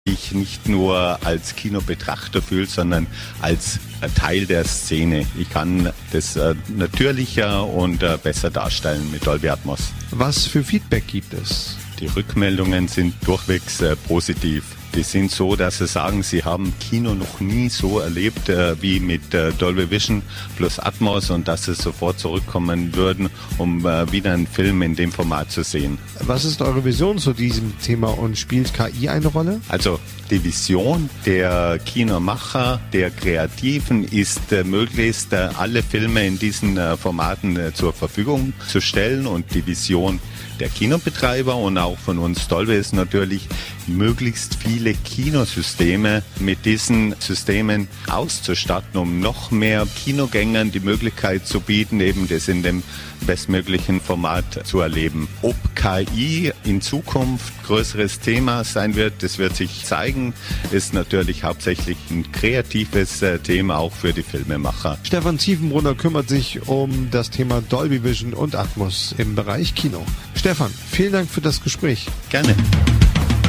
ich nicht nur als Kinobetrachter fühle, sondern als Teil der Szene. Ich kann das natürlicher und besser darstellen mit Dolby Atmos. Was für Feedback gibt es? Die Rückmeldungen sind durchwegs positiv. Die sind so, dass sie sagen, sie haben Kino noch nie so erlebt wie mit Dolby Vision plus Atmos und dass sie sofort zurückkommen würden, um wieder einen Film in dem Format zu sehen. Was ist eure Vision zu diesem Thema und spielt KI eine Rolle? Also die Vision der Kinomacher, der Kreativen ist möglichst alle Filme in diesen Formaten zur Verfügung zu stellen und die Vision der Kinobetreiber und auch von uns Dolby ist natürlich, möglichst viele Kinosysteme mit diesen Systemen auszustatten, um noch mehr Kinogängern die Möglichkeit zu bieten, eben das in dem bestmöglichen Format zu erleben. Ob KI in Zukunft größeres Thema sein wird, das wird sich zeigen, ist natürlich hauptsächlich ein kreatives Thema auch für die Filmemacher. Stefan Tiefenbrunner kümmert sich um das Thema Dolby Vision und Atmos im Bereich Kino. Stefan, vielen Dank für das Gespräch. Gerne.